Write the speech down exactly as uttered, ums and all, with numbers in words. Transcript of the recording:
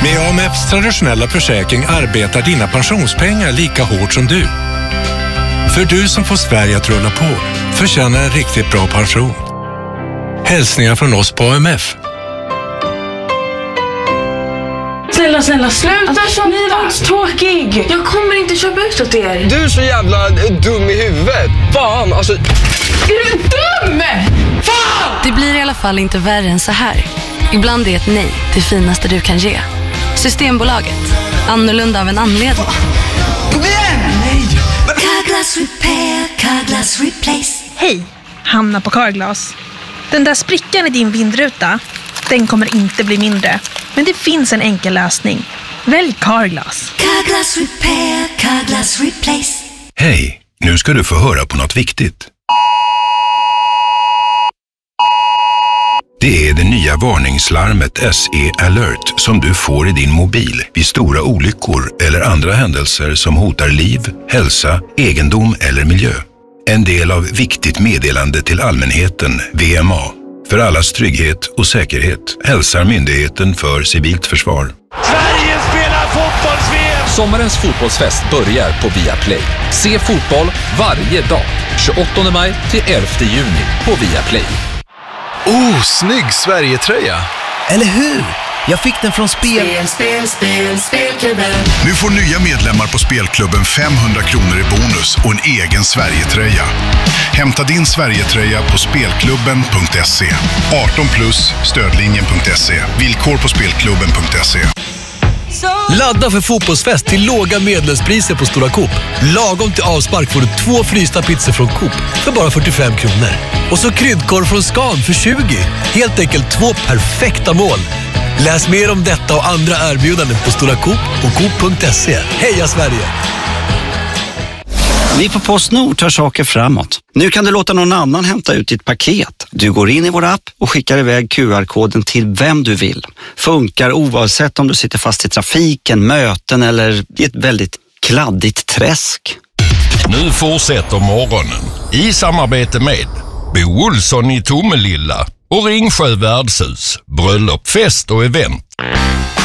Med A M F:s traditionella försäkring arbetar dina pensionspengar lika hårt som du. För du som får Sverige att rulla på förtjänar en riktigt bra pension. Hälsningar från oss på A M F. Snälla, snälla, sluta alltså, ni var tråkig. Jag kommer inte köpa ut åt er. Du är så jävla dum i huvudet. Fan, alltså... Är du dum? Fan! Det blir i alla fall inte värre än så här. Ibland är ett nej det finaste du kan ge. Systembolaget. Annorlunda av en anledning. Kom igen! Nej! Carglass repair, Carglass replace. Hej, Hanna på Carglass. Den där sprickan i din vindruta, den kommer inte bli mindre. Men det finns en enkel lösning. Välj Carglass. Carglass repair, Carglass replace. Hej, nu ska du få höra på något viktigt. Det är det nya varningslarmet S E Alert som du får i din mobil vid stora olyckor eller andra händelser som hotar liv, hälsa, egendom eller miljö. En del av viktigt meddelande till allmänheten, V M A. För allas trygghet och säkerhet hälsar Myndigheten för civilt försvar. Sverige spelar fotbolls-V M! Sommarens fotbollsfest börjar på Viaplay. Se fotboll varje dag. tjugoåttonde maj till elfte juni på Viaplay. Oh, snygg Sverige-tröja! Eller hur? Jag fick den från spel... Spel, spel, spel, spelklubben. Nu får nya medlemmar på Spelklubben femhundra kronor i bonus och en egen Sverige-tröja. Hämta din Sverige-tröja på spelklubben punkt se. arton plus, stödlinjen punkt se. Villkor på spelklubben punkt se. Ladda för fotbollsfest till låga medlemspriser på Stora Coop. Lagom till avspark får du två frysta pizzor från Coop för bara fyrtiofem kronor. Och så kryddkorv från Scan för tjugo. Helt enkelt två perfekta mål. Läs mer om detta och andra erbjudanden på Stora Coop och coop punkt se. Heja Sverige! Vi på PostNord tar saker framåt. Nu kan du låta någon annan hämta ut ditt paket. Du går in i vår app och skickar iväg Q R-koden till vem du vill. Funkar oavsett om du sitter fast i trafiken, möten eller i ett väldigt kladdigt träsk. Nu fortsätter morgonen i samarbete med Bo Olsson i Tomelilla och Ringsjö värdshus, bröllop, fest och event.